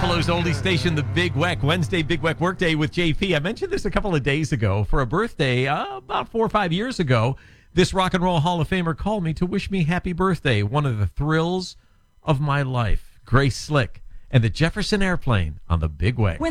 Buffalo's oldie station, the Big Weck. Wednesday, Big Weck Workday with JP. I mentioned this a couple of days ago. For a birthday, about 4 or 5 years ago, this Rock and Roll Hall of Famer called me to wish me happy birthday. One of the thrills of my life. Grace Slick and the Jefferson Airplane on the Big Weck.